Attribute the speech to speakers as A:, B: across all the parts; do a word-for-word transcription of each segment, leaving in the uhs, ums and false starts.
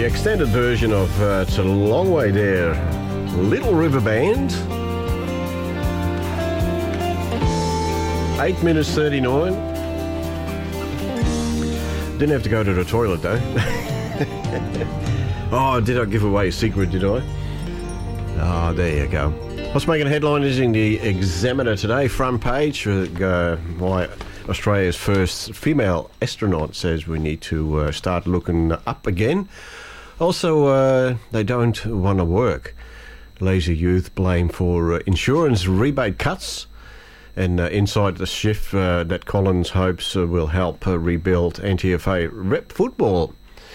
A: extended version of uh, It's a Long Way There, Little River Band. eight minutes thirty-nine. Didn't have to go to the toilet though. Oh, did I give away a secret, did I? Oh, there you go. What's making headlines in the Examiner today? Front page, uh, why Australia's first female astronaut says we need to uh, start looking up again. Also, uh, they don't want to work. Lazy youth blame for uh, insurance rebate cuts. And uh, inside the shift uh, that Collins hopes uh, will help uh, rebuild N T F A rep football.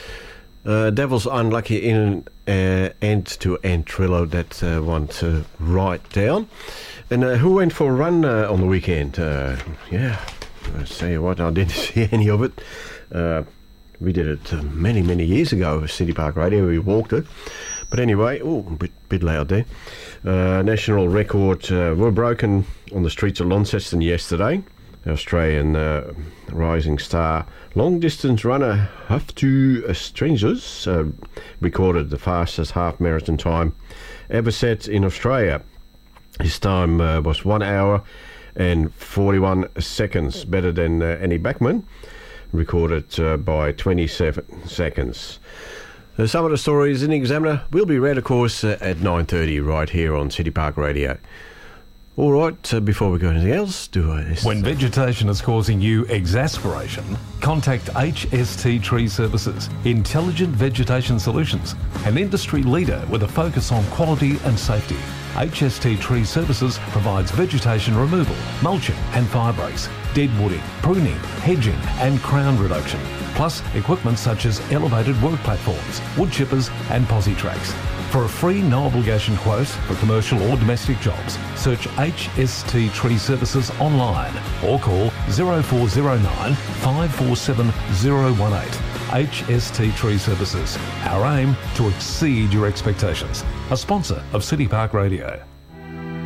A: Uh, Devils unlucky in uh, end-to-end Trillo that uh, one to write down. And uh, who went for a run uh, on the weekend? Uh, yeah, I'll tell you what, I didn't see any of it. Uh, we did it uh, many, many years ago, City Park Radio. We walked it. But anyway, oh, a bit, bit loud there. Uh, national record uh, were broken on the streets of Launceston yesterday. The Australian uh, rising star long-distance runner Haftu Strangers uh, recorded the fastest half-marathon time ever set in Australia. His time uh, was one hour and forty-one seconds, better than uh, Annie Backman, recorded uh, by twenty-seven seconds. Uh, some of the stories in the Examiner will be read, of course, uh, at nine thirty right here on City Park Radio. All right, uh, before we go anything else, do I...
B: When vegetation is causing you exasperation, contact H S T Tree Services, Intelligent Vegetation Solutions, an industry leader with a focus on quality and safety. H S T Tree Services provides vegetation removal, mulching and fire breaks, deadwooding, pruning, hedging and crown reduction, plus equipment such as elevated work platforms, wood chippers and posse tracks. For a free no-obligation quote for commercial or domestic jobs, search H S T Tree Services online or call zero four zero nine, five four seven zero one eight. H S T Tree Services. Our aim to exceed your expectations. A sponsor of City Park Radio.